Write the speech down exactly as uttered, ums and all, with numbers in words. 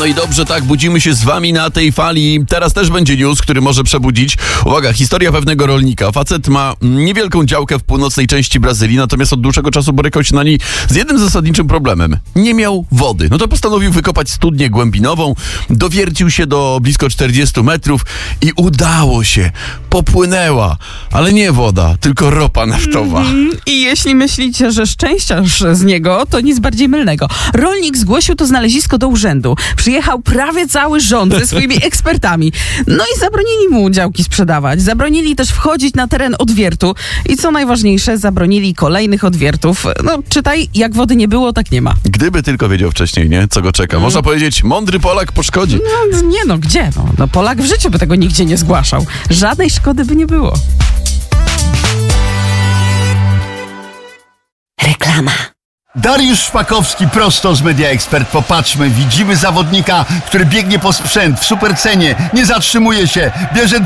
no i dobrze, tak, budzimy się z wami na tej fali. Teraz też będzie news, który może przebudzić. Uwaga, historia pewnego rolnika. Facet ma niewielką działkę w północnej części Brazylii, natomiast od dłuższego czasu borykał się na niej z jednym zasadniczym problemem. Nie miał wody. No to postanowił wykopać studnię głębinową, dowiercił się do blisko czterdziestu metrów i udało się. Popłynęła, ale nie woda, tylko ropa naftowa. Mm, I jeśli myślicie, że szczęściarz z niego, to nic bardziej mylnego. Rolnik zgłosił to znalezisko do urzędu. Przyjechał prawie cały rząd ze swoimi ekspertami. No i zabronili mu działki sprzedawać. Zabronili też wchodzić na teren odwiertu. I co najważniejsze, zabronili kolejnych odwiertów. No czytaj, jak wody nie było, tak nie ma. Gdyby tylko wiedział wcześniej, nie? Co go czeka. Można powiedzieć, mądry Polak po szkodzie. No nie no, gdzie? No, no Polak w życiu by tego nigdzie nie zgłaszał. Żadnej szkody by nie było. Reklama. Dariusz Szpakowski prosto z Media Expert. Popatrzmy, widzimy zawodnika, który biegnie po sprzęt w supercenie, nie zatrzymuje się, bierze